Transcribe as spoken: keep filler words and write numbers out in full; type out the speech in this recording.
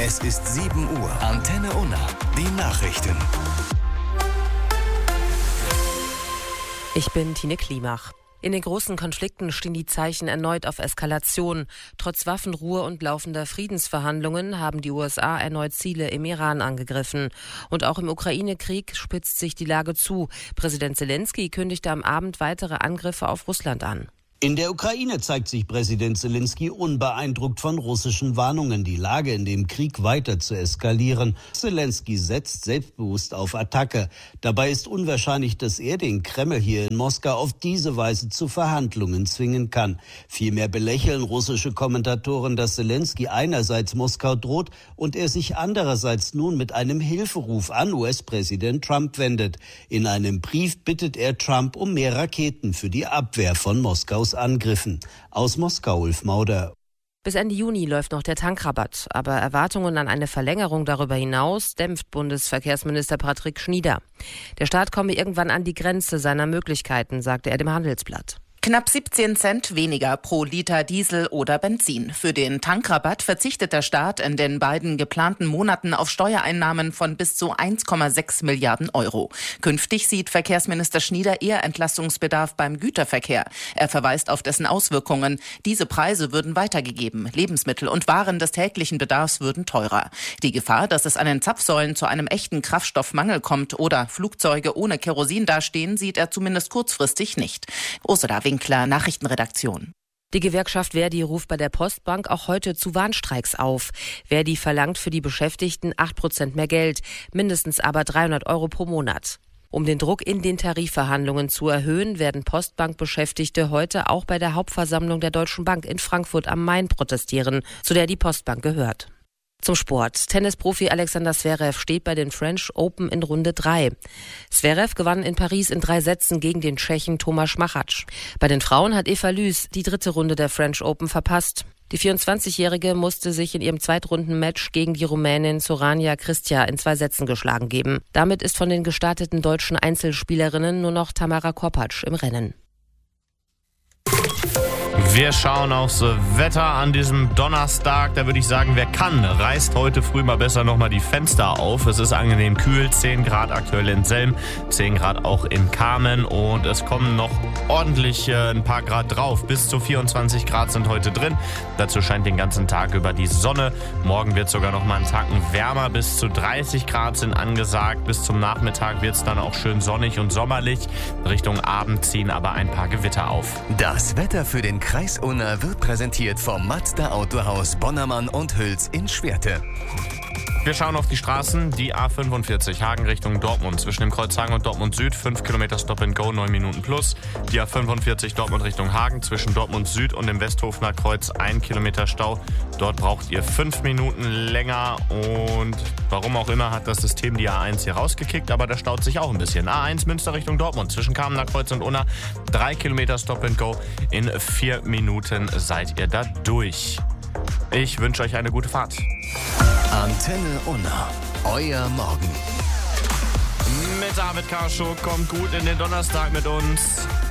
Es ist sieben Uhr. Antenne Unna. Die Nachrichten. Ich bin Tine Klimach. In den großen Konflikten stehen die Zeichen erneut auf Eskalation. Trotz Waffenruhe und laufender Friedensverhandlungen haben die U S A erneut Ziele im Iran angegriffen. Und auch im Ukraine-Krieg spitzt sich die Lage zu. Präsident Selenskyj kündigte am Abend weitere Angriffe auf Russland an. In der Ukraine zeigt sich Präsident Selenskyj unbeeindruckt von russischen Warnungen, die Lage in dem Krieg weiter zu eskalieren. Selenskyj setzt selbstbewusst auf Attacke. Dabei ist unwahrscheinlich, dass er den Kreml hier in Moskau auf diese Weise zu Verhandlungen zwingen kann. Vielmehr belächeln russische Kommentatoren, dass Selenskyj einerseits Moskau droht und er sich andererseits nun mit einem Hilferuf an U S-Präsident Trump wendet. In einem Brief bittet er Trump um mehr Raketen für die Abwehr von Moskaus Angriffen. Aus Moskau, Ulf Mauder. Bis Ende Juni läuft noch der Tankrabatt. Aber Erwartungen an eine Verlängerung darüber hinaus dämpft Bundesverkehrsminister Patrick Schnieder. Der Staat komme irgendwann an die Grenze seiner Möglichkeiten, sagte er dem Handelsblatt. Knapp siebzehn Cent weniger pro Liter Diesel oder Benzin. Für den Tankrabatt verzichtet der Staat in den beiden geplanten Monaten auf Steuereinnahmen von bis zu eins Komma sechs Milliarden Euro. Künftig sieht Verkehrsminister Schnieder eher Entlastungsbedarf beim Güterverkehr. Er verweist auf dessen Auswirkungen. Diese Preise würden weitergegeben. Lebensmittel und Waren des täglichen Bedarfs würden teurer. Die Gefahr, dass es an den Zapfsäulen zu einem echten Kraftstoffmangel kommt oder Flugzeuge ohne Kerosin dastehen, sieht er zumindest kurzfristig nicht. Ursula Winkler, Nachrichtenredaktion. Die Gewerkschaft Verdi ruft bei der Postbank auch heute zu Warnstreiks auf. Verdi verlangt für die Beschäftigten acht Prozent mehr Geld, mindestens aber dreihundert Euro pro Monat. Um den Druck in den Tarifverhandlungen zu erhöhen, werden Postbank-Beschäftigte heute auch bei der Hauptversammlung der Deutschen Bank in Frankfurt am Main protestieren, zu der die Postbank gehört. Zum Sport. Tennisprofi Alexander Zverev steht bei den French Open in Runde drei. Zverev gewann in Paris in drei Sätzen gegen den Tschechen Tomáš Machač. Bei den Frauen hat Eva Lüß die dritte Runde der French Open verpasst. Die vierundzwanzigjährige musste sich in ihrem Zweitrunden-Match gegen die Rumänin Sorania Cristea in zwei Sätzen geschlagen geben. Damit ist von den gestarteten deutschen Einzelspielerinnen nur noch Tamara Korpatsch im Rennen. Wir schauen aufs Wetter an diesem Donnerstag. Da würde ich sagen, wer kann, reißt heute früh mal besser nochmal die Fenster auf. Es ist angenehm kühl, zehn Grad aktuell in Selm, zehn Grad auch in Kamen und es kommen noch ordentlich äh, ein paar Grad drauf. Bis zu vierundzwanzig Grad sind heute drin. Dazu scheint den ganzen Tag über die Sonne. Morgen wird sogar noch mal einen Tacken wärmer. Bis zu dreißig Grad sind angesagt. Bis zum Nachmittag wird es dann auch schön sonnig und sommerlich. Richtung Abend ziehen aber ein paar Gewitter auf. Das Wetter für den Kreis Unna wird präsentiert vom Mazda Autohaus Bonnermann und Hüls in Schwerte. Wir schauen auf die Straßen. Die A fünfundvierzig Hagen Richtung Dortmund. Zwischen dem Kreuz Hagen und Dortmund Süd fünf Kilometer Stop and Go, neun Minuten plus. Die A fünfundvierzig Dortmund Richtung Hagen. Zwischen Dortmund Süd und dem Westhofener Kreuz ein Kilometer Stau. Dort braucht ihr fünf Minuten länger. Und warum auch immer hat das System die A eins hier rausgekickt. Aber da staut sich auch ein bisschen. A eins Münster Richtung Dortmund. Zwischen Kamener Kreuz und Unna drei Kilometer Stop and Go. In vier Minuten seid ihr da durch. Ich wünsche euch eine gute Fahrt. Antenne Unna, euer Morgen. Mit David Karschow kommt gut in den Donnerstag mit uns.